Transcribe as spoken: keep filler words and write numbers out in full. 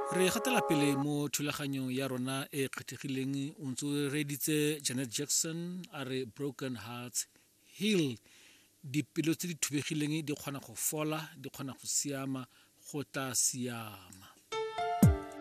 Re gatela pele mo thulaganyong ya rona e kgethegileng o ntse o reditse Janet Jackson a re Broken Hearts Heal. Dipelo tse di thubegileng di kgona go fola, di kgona go siama, go tla siama.